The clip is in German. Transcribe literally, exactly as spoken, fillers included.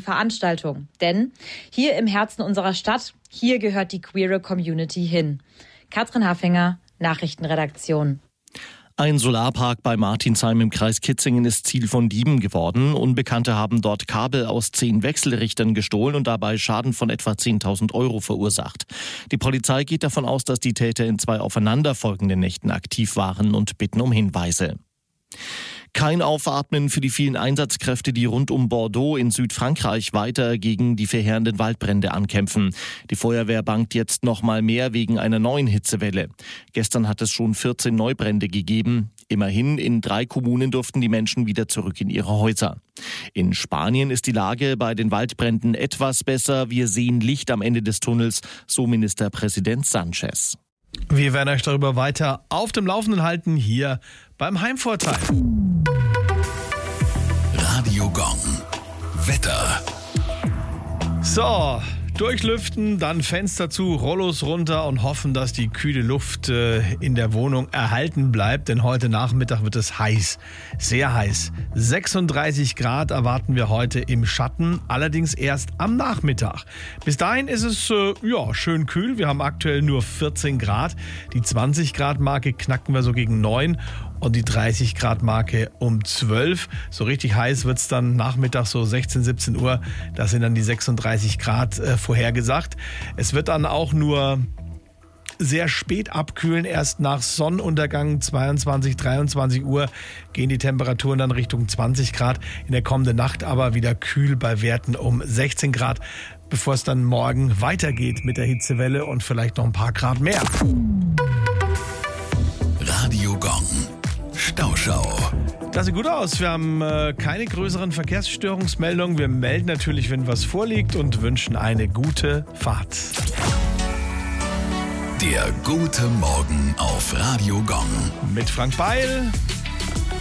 Veranstaltung. Denn hier im Herzen unserer Stadt, hier gehört die queere Community hin. Katrin Haffinger, Nachrichtenredaktion. Ein Solarpark bei Martinsheim im Kreis Kitzingen ist Ziel von Dieben geworden. Unbekannte haben dort Kabel aus zehn Wechselrichtern gestohlen und dabei Schaden von etwa zehntausend Euro verursacht. Die Polizei geht davon aus, dass die Täter in zwei aufeinanderfolgenden Nächten aktiv waren und bitten um Hinweise. Kein Aufatmen für die vielen Einsatzkräfte, die rund um Bordeaux in Südfrankreich weiter gegen die verheerenden Waldbrände ankämpfen. Die Feuerwehr bangt jetzt noch mal mehr wegen einer neuen Hitzewelle. Gestern hat es schon vierzehn Neubrände gegeben. Immerhin, in drei Kommunen durften die Menschen wieder zurück in ihre Häuser. In Spanien ist die Lage bei den Waldbränden etwas besser. Wir sehen Licht am Ende des Tunnels, so Ministerpräsident Sanchez. Wir werden euch darüber weiter auf dem Laufenden halten, hier beim Heimvorteil. Radio Gong. Wetter. So, durchlüften, dann Fenster zu, Rollos runter und hoffen, dass die kühle Luft äh, in der Wohnung erhalten bleibt. Denn heute Nachmittag wird es heiß, sehr heiß. sechsunddreißig Grad erwarten wir heute im Schatten, allerdings erst am Nachmittag. Bis dahin ist es äh, ja, schön kühl. Wir haben aktuell nur vierzehn Grad. Die zwanzig Grad Marke knacken wir so gegen neun. Und die dreißig Grad Marke um zwölf. So richtig heiß wird es dann nachmittags so sechzehn, siebzehn Uhr. Das sind dann die sechsunddreißig Grad äh, vorhergesagt. Es wird dann auch nur sehr spät abkühlen. Erst nach Sonnenuntergang zweiundzwanzig, dreiundzwanzig Uhr gehen die Temperaturen dann Richtung zwanzig Grad. In der kommenden Nacht aber wieder kühl bei Werten um sechzehn Grad, bevor es dann morgen weitergeht mit der Hitzewelle und vielleicht noch ein paar Grad mehr. Radio Gong. Stauschau. Das sieht gut aus. Wir haben äh, keine größeren Verkehrsstörungsmeldungen. Wir melden natürlich, wenn was vorliegt und wünschen eine gute Fahrt. Der gute Morgen auf Radio Gong. Mit Frank Beil